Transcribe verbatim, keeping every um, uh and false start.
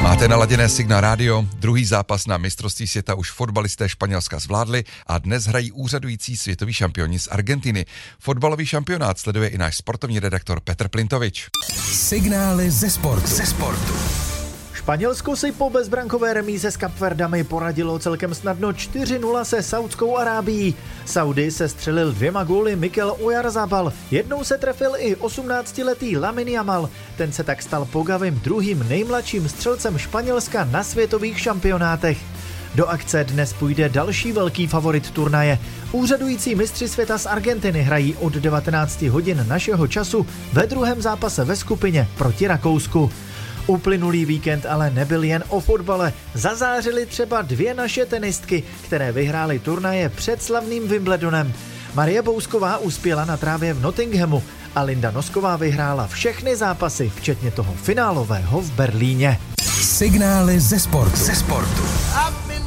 Máte naladěné Signál rádio, druhý zápas na mistrovství světa už fotbalisté Španělska zvládli a dnes hrají úřadující světoví šampioni z Argentiny. Fotbalový šampionát sleduje i náš sportovní redaktor Petr Plintovič. Signály ze sportu. Ze sportu. Španělsko si po bezbrankové remíze s Kapverdami poradilo celkem snadno čtyři nula se Saudskou Arábií. Saudy se střelil dvěma góly Mikel Oyarzabal, jednou se trefil i osmnáctiletý Lamine Yamal. Ten se tak stal Pogavým druhým nejmladším střelcem Španělska na světových šampionátech. Do akce dnes půjde další velký favorit turnaje. Úřadující mistři světa z Argentiny hrají od devatenáct hodin našeho času ve druhém zápase ve skupině proti Rakousku. Uplynulý víkend ale nebyl jen o fotbale. Zazářily třeba dvě naše tenistky, které vyhrály turnaje před slavným Wimbledonem. Marie Bousková uspěla na trávě v Nottinghamu a Linda Nosková vyhrála všechny zápasy, včetně toho finálového v Berlíně. Signály ze sportu. Ze sportu.